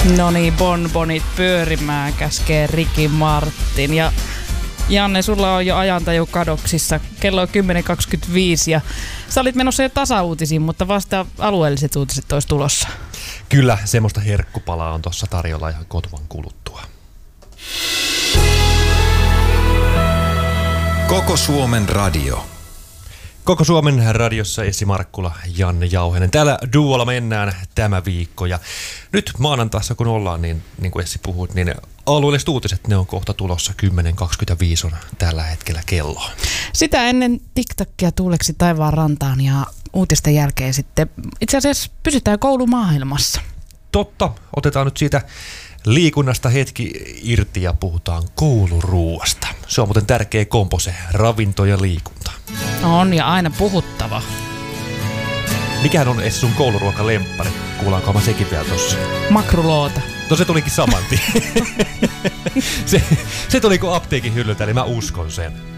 No niin, bonbonit pyörimään käskee Ricky Martin. Ja Janne, sulla on jo ajantaju kadoksissa. Kello on 10.25 ja sä olit menossa jo tasauutisiin, mutta vasta alueelliset uutiset olisi tulossa. Kyllä, semmoista herkkupalaa on tuossa tarjolla ihan kotvan kuluttua. Koko Suomen radio. Koko Suomen radiossa Essi Markkula, Janne Jauhenen. Täällä duolla mennään tämä viikko ja nyt maanantaissa kun ollaan, niin kuin Essi puhuit, niin alueelliset uutiset, ne on kohta tulossa 10.25 on tällä hetkellä kello. Sitä ennen TikTokia tuuleksi taivaan rantaan ja uutisten jälkeen sitten itse asiassa pysytään koulumaailmassa. Totta, otetaan nyt siitä liikunnasta hetki irti ja puhutaan kouluruuasta. Se on muuten tärkeä kompo, se ravinto ja liikunta. On ja aina puhuttava. Mikähän on Essi sun kouluruokalemppari? Kuullaanko sekin vielä tossa? Makruloota. No se tulikin saman tien. se tuli kuin apteekin hyllyltä, eli mä uskon sen.